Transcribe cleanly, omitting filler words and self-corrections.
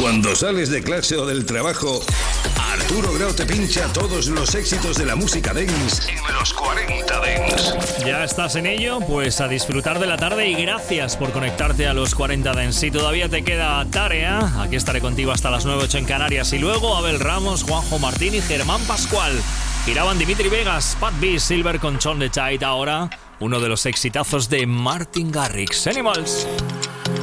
Cuando sales de clase o del trabajo, Arturo Grau te pincha todos los éxitos de la música dance en los 40 Dance. ¿Ya estás en ello? Pues a disfrutar de la tarde y gracias por conectarte a los 40 Dance. Si todavía te queda tarea, aquí estaré contigo hasta las 9:08 en Canarias. Y luego Abel Ramos, Juanjo Martín y Germán Pascual. Giraban Dimitri Vegas, Pat B, Silver con John the Tide. Ahora, uno de los exitazos de Martin Garrix, Animals.